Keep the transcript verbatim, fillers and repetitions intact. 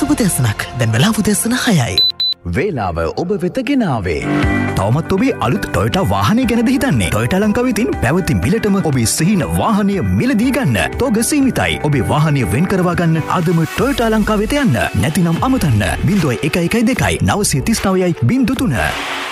සුබ දේශනක්. දැන් වෙලාව උදෑසන හයයි. වේලාව ඔබ වෙත ගෙනාවේ. තවමත් ඔබේ අලුත් ටොයෝටා වාහනය ගැනද හිතන්නේ? ටොයෝටා ලංකාව විසින් පැවති මිලටම ඔබේ සිහින වාහනය මිලදී ගන්න. තෝග සීමිතයි. ඔබේ වාහනය වෙන් කරවා ගන්න අදම ටොයෝටා ලංකාව වෙත යන්න. නැතිනම් අමතන්න. බිංදුව එක එක දෙකයි නවසිය තිස් නවයයි බිංදුව තුන.